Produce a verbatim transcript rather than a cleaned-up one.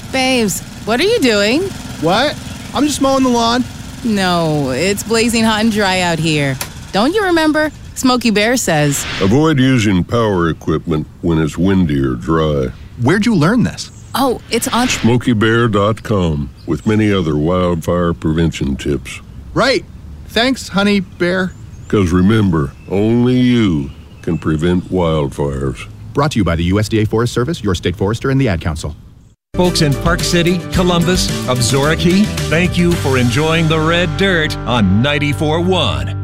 Babes, what are you doing? What? I'm just mowing the lawn. No, it's blazing hot and dry out here. Don't you remember? Smokey Bear says, avoid using power equipment when it's windy or dry. Where'd you learn this? oh, it's on... Smokey Bear dot com with many other wildfire prevention tips. Right. Thanks, honey bear. Because remember, only you can prevent wildfires. Brought to you by the U S D A Forest Service, your state forester, and the Ad Council. Folks in Park City, Columbus, Absorica, thank you for enjoying the Red Dirt on ninety-four point one.